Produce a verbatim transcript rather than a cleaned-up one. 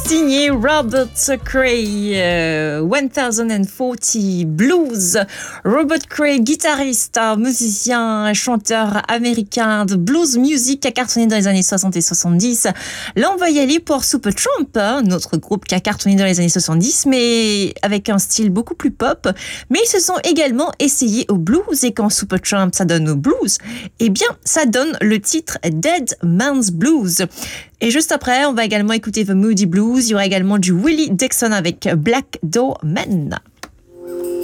signé Robert Cray, euh, mille quarante Blues. Robert Cray, guitariste, musicien, chanteur américain de blues music qui a cartonné dans les années soixante et soixante-dix. Là, on va y aller pour Supertramp, hein, notre groupe qui a cartonné dans les années soixante-dix, mais avec un style beaucoup plus pop. Mais ils se sont également essayés au blues, et quand Supertramp, ça donne au blues, eh bien, ça donne le titre Dead Man's Blues. Et juste après, on va également écouter The Moody Blues. Il y aura également du Willie Dixon avec Black Door Men.